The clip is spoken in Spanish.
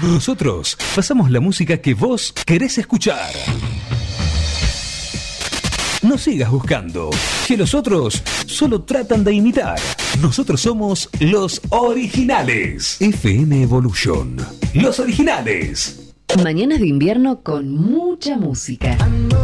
Nosotros pasamos la música que vos querés escuchar. No sigas buscando, que los otros solo tratan de imitar. Nosotros somos los originales. FM Evolution. Los originales. Mañanas de invierno con mucha música.